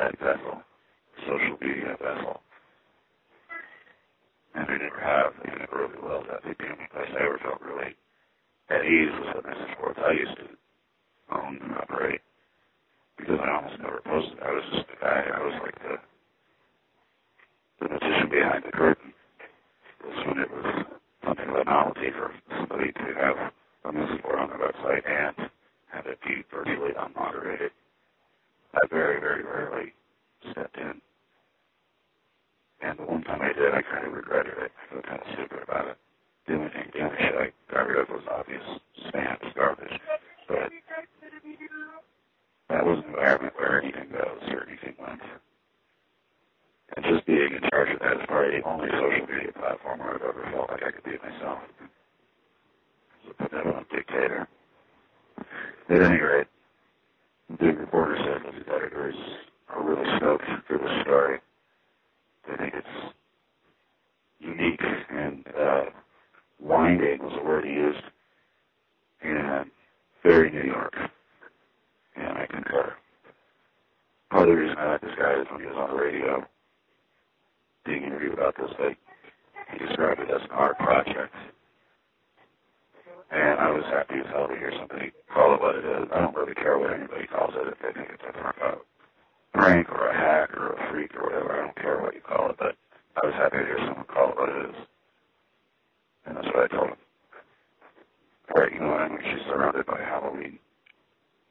that vessel, social media vessel. And I never have, and it really will. That the only place I ever felt really at ease was at Mrs. Sports. I used to own and operate because I almost never posted. I was just the guy. I was like the magician behind the curtain. This when it was something of a novelty for somebody to have a Mrs. Board on their website and have it be virtually unmoderated. I very, very rarely stepped in. And the one time I did, I kind of regretted it. I felt kind of stupid about it. Doing shit I got rid of was obvious spam, garbage. But that was an environment where anything goes or anything went. And just being in charge of that is probably the only social media platform where I've ever felt like I could be myself. So put that on a dictator. At any rate, the big reporter said that his editors are really stoked for this story. They think it's unique and winding was the word he used, and very New York. And I concur. Part of the reason I like this guy is when he was on the radio being interviewed about this thing, he described it as an art project. And I was happy as hell to hear somebody call it what it is. I don't really care what anybody calls it if they think it's a prank or a hack or a freak or whatever. I don't care.